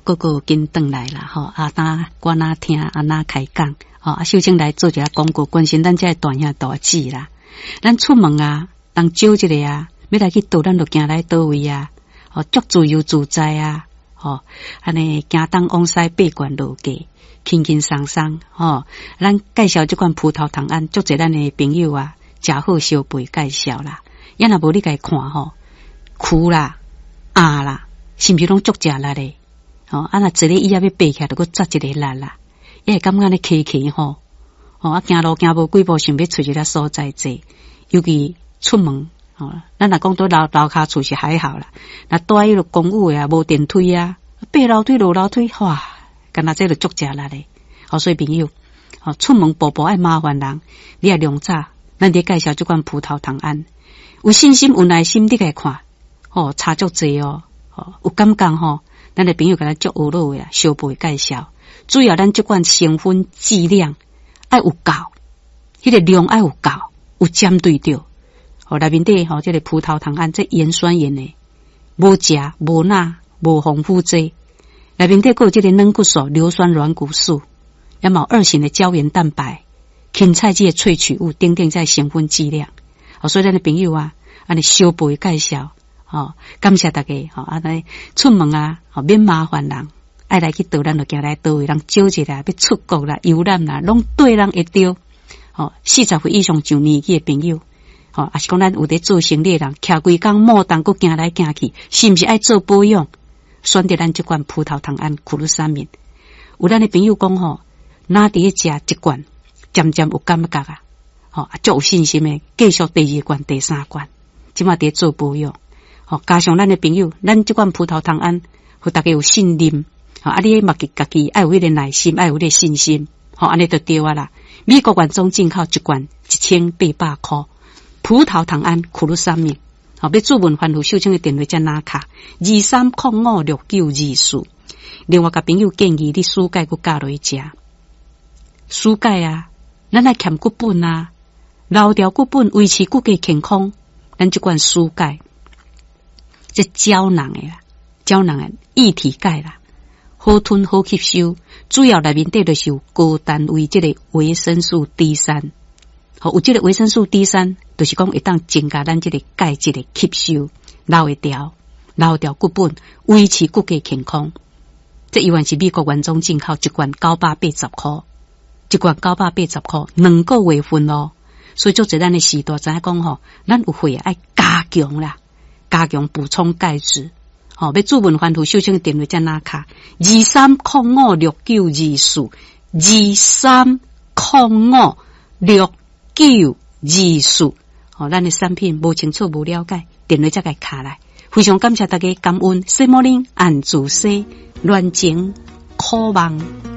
个个跟转来啦，哪我哪听哪开讲，秀清来做一下广告，关心咱这大兄大姊啦。咱出门啊，当招一个啊，要来去倒，咱就行来倒位啊，足自由自在啊，安尼行东往西八关路街，轻轻松松，咱介绍这款葡萄糖胺，足侪咱的朋友啊，真好相陪介绍啦。要若无你家看苦啦、啦，是毋是拢足食力的？若一个以后要爬起来，就搁扎一个力啦，也会感觉咧崎崎行路行无几步，想要出一个所在坐，尤其出门咱若讲到楼骹厝是还好啦，那住迄个公寓啊，无电梯啊，爬楼梯落楼梯，哇，干那这就足食力的。所以朋友，出门步步爱麻烦人，你也量早，咱得介绍这款葡萄糖胺，有信心有耐心，你来看，差足济有感觉咱的朋友甲咱足学落的相陪介绍，主要咱这款成分剂量爱有够，迄个量爱有够，有针对着。内面底这个葡萄糖胺这盐酸盐的，无食无钠无防腐剂，内面底还有这个软骨素、硫酸软骨素，也有2型的胶原蛋白、芹菜汁的萃取物等等在成分剂量。所以咱的朋友啊，安尼相陪介绍，感谢大家，安尼出门啊，免麻烦人，爱来去倒咱就行来倒位，人招一啦，要出国啦、游览啦，拢对人会着。40岁以上上年纪的朋友。也是讲咱有在做生意的人，徛规工莫当搁行来行去，是毋是爱做保养？选择咱这款葡萄糖胺苦鲁沙敏。有咱的朋友讲哪伫食一罐，渐渐有感觉足有信心的，继续第2罐、第3罐，即马伫做保养。加上咱的朋友，咱这款葡萄糖胺，互大家有信任。你嘛家己爱有迄个耐心，爱有迄个信心。安尼就对啊啦。美国原装进口一罐1800块。葡萄糖胺苦鲁沙敏，要注文番户秀清的电话只拿卡23056924。另外，甲朋友建议你蔬钙佮加落去食。蔬钙啊，咱来欠骨本啊，留条骨本，维持骨骼健康。咱这款蔬钙，这胶囊的啦，胶囊的液体钙啦，好吞好吸收。主要内面底就是有高单位这个维生素 D3。有这个维生素 D3，就是讲会当增加咱这个钙质的吸收，留条骨本，维持骨骼健康。这依然是美国原装进口，一罐980块，一罐980块，2个月份咯。所以做在咱的时代，知影讲咱有血爱加强啦，加强补充钙质。要注文番户秀清电话只拿卡23056924，23056924。咱的产品无清楚无了解，电话才该卡来。非常感谢大家，感恩，西摩林按住西，乱情苦梦。